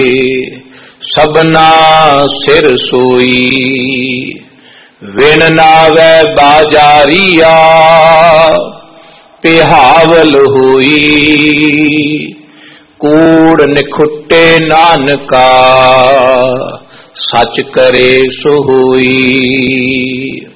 सबना सिर सोई। विन नावै बाजारिया पिहावल होई। कूड़ निखुट्टे नानका सच करे सो होई।